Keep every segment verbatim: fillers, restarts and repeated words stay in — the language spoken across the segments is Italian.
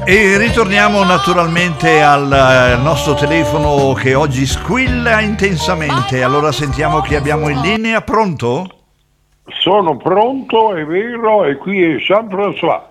E ritorniamo naturalmente al nostro telefono che oggi squilla intensamente. Allora sentiamo chi abbiamo in linea. Pronto? Sono pronto, è vero, e qui è Jean-François.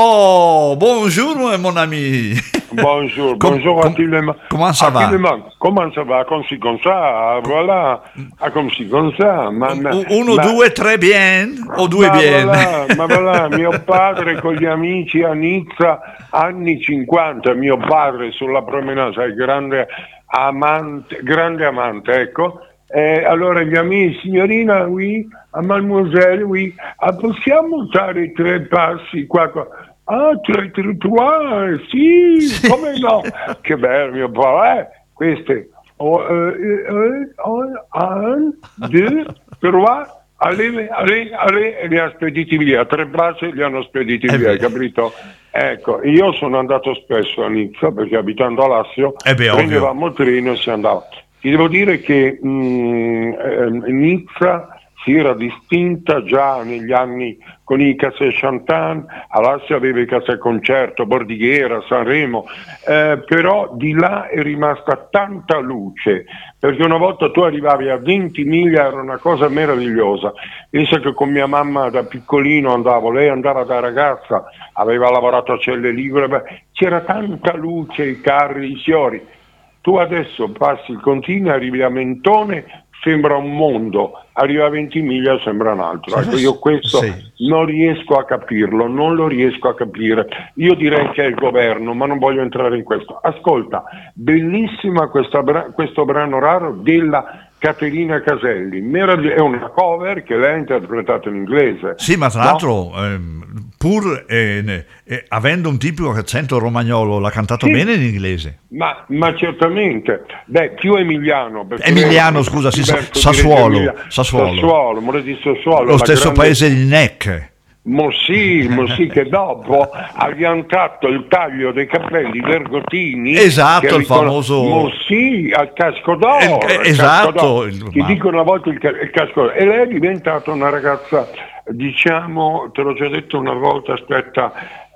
Oh, bonjour mon ami. Bonjour, Com- bonjour com- à tout le monde. comment ça va? Comment ça va? Comme si comme ça, voilà. Ah, comme si comme ça. Ma, ma, Uno, ma, due, tre bien o due ma bien? Voilà, ma voilà, mio padre con gli amici a Nizza, anni cinquanta, mio padre sulla promenade, sai, grande amante, grande amante, ecco. Eh, allora gli amici, signorina, oui, a mademoiselle, oui, ah, possiamo fare tre passi qua, qua. Ah, tre, tre, tre, sì, sì, come no? Che bello mio padre, eh? Queste, oh, eh, eh, oh, un, due, tre, allez, allez, allez, e li ha spediti via, tre passi li hanno spediti eh via, beh. capito? Ecco, io sono andato spesso a Nizza perché abitando a Lassio Eh beh, prendevamo il treno e si andava. Ti devo dire che mh, eh, Nizza si era distinta già negli anni con i Cassè Chantan, a Lassio aveva i Cassè Concerto, Bordighera, Sanremo, eh, però di là è rimasta tanta luce, perché una volta tu arrivavi a venti miglia, era una cosa meravigliosa. Pensa che con mia mamma da piccolino andavo, lei andava da ragazza, aveva lavorato a Celle Ligure, c'era tanta luce, i carri, i fiori. Tu adesso passi il confine, arrivi a Mentone, sembra un mondo, arriva a ventimiglia sembra un altro. Ecco, io questo sì. non riesco a capirlo, non lo riesco a capire. Io direi che è il governo, ma non voglio entrare in questo. Ascolta, bellissima questa bra- questo brano raro della Caterina Caselli, Meravigli- è una cover che lei ha interpretato in inglese. Sì, ma tra no? l'altro, ehm, pur eh, eh, avendo un tipico accento romagnolo, l'ha cantato Sì. bene in inglese. Ma, ma certamente, beh, più emiliano. perché Emiliano, lei- scusa, sì, diverso Sassuolo, di Emilia- Sassuolo. Sassuolo, More di Sassuolo. Lo la stesso grande- paese di Nec. Mo sì, mo sì, che dopo abbiamo tratto il taglio dei capelli Vergotini. Esatto, che il ricor- famoso- Mo sì, al casco d'oro. Eh, eh, il esatto, casco d'oro. il- Ti ma- dicono a volte il, ca- il casco d'oro. E lei è diventata una ragazza, diciamo, te l'ho già detto una volta, aspetta,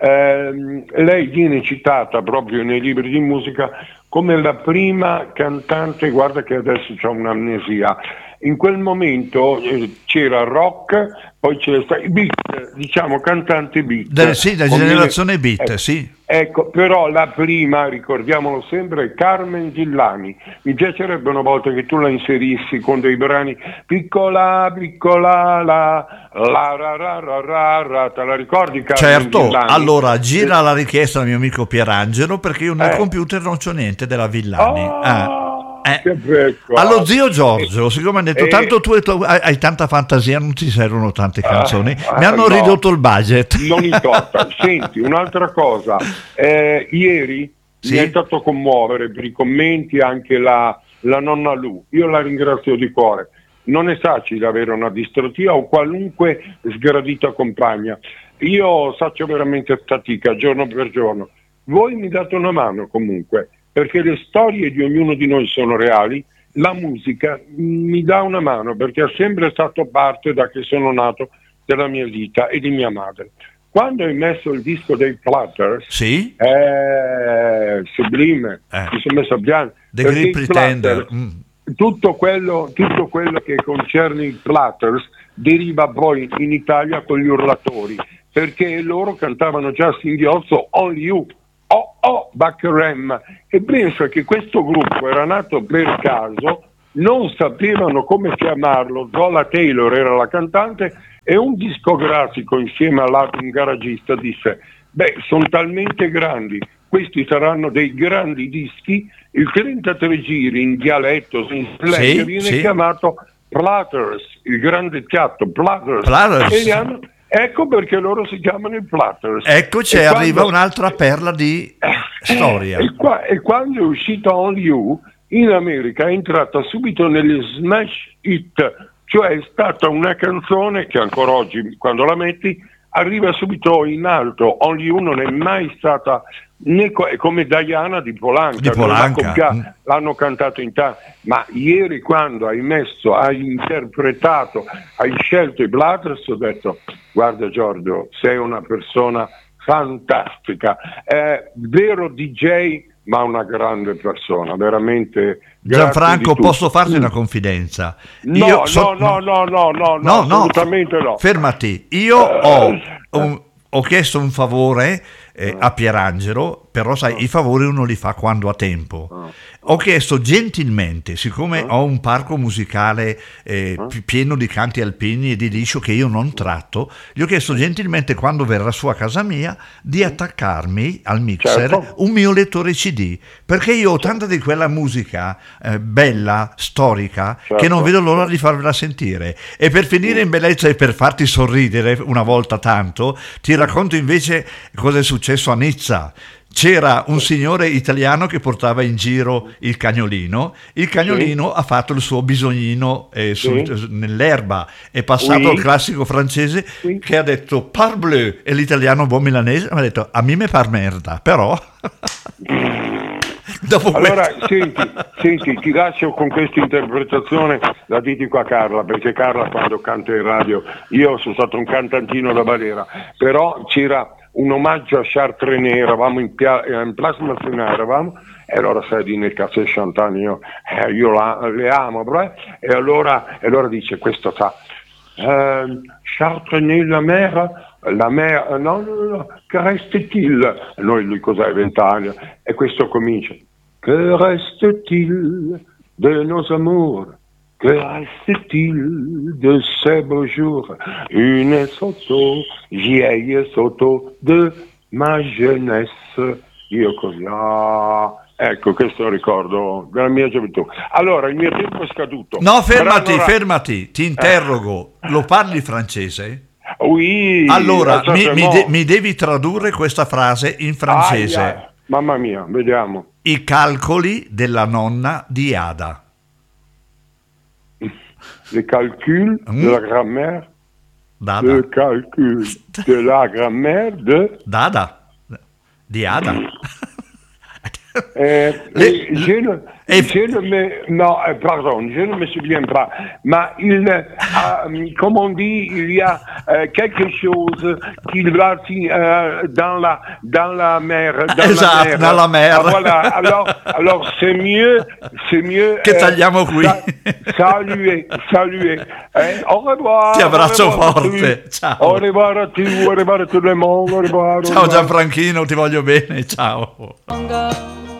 ehm, lei viene citata proprio nei libri di musica come la prima cantante, guarda che adesso c'ho un'amnesia. In quel momento eh, c'era rock, poi c'era sta- i beat, diciamo cantante beat. De- sì, da Con generazione mille- beat, ecco, sì. Ecco, però la prima, ricordiamolo sempre, è Carmen Gillani. Mi piacerebbe una volta che tu la inserissi con dei brani piccola, piccola, la, la, ra, ra, ra, ra, ra. Te la ricordi Carmen Certo, Gillani? allora gira la richiesta al mio amico Pierangelo perché io nel Eh. computer non c'ho niente della Villani. Ah, Eh. che becco. Allo zio Giorgio, siccome hanno detto Eh. tanto tu, tu hai, hai tanta fantasia, non ti servono tante canzoni, Ah, mi hanno no. ridotto il budget. Non importa. Senti, un'altra cosa, eh, ieri Sì? mi è stato commuovere per i commenti anche la, la nonna Lu, io la ringrazio di cuore. Non è facile avere una distrofia o qualunque sgradita compagna, io faccio veramente fatica giorno per giorno. Voi mi date una mano comunque, perché le storie di ognuno di noi sono reali, la musica mi dà una mano perché è sempre stato parte da che sono nato della mia vita e di mia madre. Quando hai messo il disco dei Platters, Sì? eh, sublime, Eh. mi sono messo a piangere. The perché Great i Pretender. Platters, Mm. tutto quello, tutto quello che concerne i Platters deriva poi in Italia con gli urlatori, perché loro cantavano già a singhiozzo All You, oh oh Baccarem, e penso che questo gruppo era nato per caso, non sapevano come chiamarlo, Zola Taylor era la cantante e un discografico insieme a un garagista disse beh, sono talmente grandi, questi saranno dei grandi dischi, il trentatré giri in dialetto, in slang, Sì, viene sì. chiamato Platters, il grande piatto, Platters. Platters. E li hanno- ecco perché loro si chiamano i Platters. Eccoci, E arriva quando- un'altra perla di storia. E, qua- e quando è uscito On You, in America è entrata subito nelle smash hit, cioè è stata una canzone che ancora oggi, quando la metti, arriva subito in alto. On You non è mai stata né co- è come Diana di Polanca, Di non l'ha Polanca, copiata, mm. l'hanno cantato in tanti, ma ieri quando hai messo, hai interpretato, hai scelto i Platters, ho detto guarda Giorgio, sei una persona fantastica, è vero D J ma una grande persona, veramente. Gianfranco, posso farti una confidenza? No, io so... no, no, no, no, no, no, assolutamente no. Fermati, io ho, un, ho chiesto un favore eh, a Pierangelo, però sai, i favori uno li fa quando ha tempo. Ho chiesto gentilmente, siccome ho un parco musicale eh, pieno di canti alpini e di liscio che io non tratto, gli ho chiesto gentilmente, quando verrà su a casa mia, di attaccarmi al mixer certo. un mio lettore C D, perché io ho tanta di quella musica eh, bella, storica, certo. che non vedo l'ora di farvela sentire. E per finire in bellezza e per farti sorridere una volta tanto, ti racconto invece cosa è successo a Nizza. C'era un signore italiano che portava in giro il cagnolino, il cagnolino sì. ha fatto il suo bisognino eh, sul, sì. nell'erba, è passato oui. al classico francese oui. che ha detto parbleu, e l'italiano buon milanese mi ha detto a me me par merda, però... Dopo allora senti, senti, ti lascio con questa interpretazione, la dedico a Carla, perché Carla quando canta in radio, io sono stato un cantantino da balera, però c'era un omaggio a Charles Trenet, eravamo in, pia- in Place Masséna, eravamo, e allora sai di nel Cassé Chantan, io, eh, io la, le amo, bro, e allora, e allora dice questo sa, eh, Charles Trenet la mer, la mer, no, no, no, che reste-t-il? Noi lui cos'è, vent'anni, e questo comincia, che reste-t-il de nos amours? Que reste-t-il de ces beaux jours? Une photo, vieille photo de ma jeunesse. Io così, ah, ecco, questo ricordo della mia gioventù. Allora, il mio tempo è scaduto. No, fermati, allora... fermati, ti interrogo. Eh. Lo parli francese? Oui. Allora, mi, mi, de- mi devi tradurre questa frase in francese. Ah, yeah. Mamma mia, vediamo. I calcoli della nonna di Ada. Les calculs mmh. de la grammaire, Dada. le calcul de la grammaire de Dada, di Ada. Euh, le, je, ne, et... je ne me, non, pardon, je ne me souviens pas, mais il, euh, comme on dit, il y a euh, quelque chose qui va euh, dans la dans la mer, dans esatto, la mer. Dans la mer. Ah, voilà. Alors, alors c'est mieux, c'est mieux. Che tagliamo qui. Saluer, saluer. Eh, au revoir. Ti abbraccio forte. Ciao. Au revoir a tu, au revoir a tout le monde. Au revoir. Ciao Gianfranchino, ti voglio bene. Ciao.